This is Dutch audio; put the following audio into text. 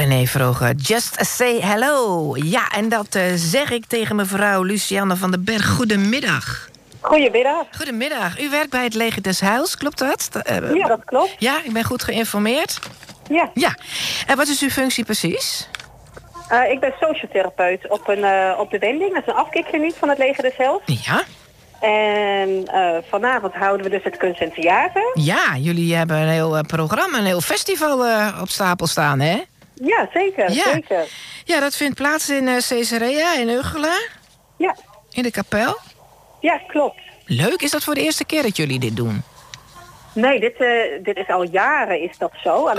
René Vroger, just say hello. Ja, en dat zeg ik tegen mevrouw Lucianne van den Berg. Goedemiddag. Goedemiddag. Goedemiddag. U werkt bij het Leger des Heils, klopt dat? Ja, dat klopt. Ja, ik ben goed geïnformeerd. Ja. Ja. En wat is uw functie precies? Ik ben sociotherapeut op de Wending. Dat is een afkikkliniek van het Leger des Heils. Ja. En vanavond houden we dus het kunst en theater. Ja, jullie hebben een heel programma, een heel festival op stapel staan, hè? Ja, zeker. Ja. Zeker. Ja, dat vindt plaats in Caesarea, in Uggela. Ja. In de kapel. Ja, klopt. Leuk. Is dat voor de eerste keer dat jullie dit doen? Nee, dit is al jaren is dat zo.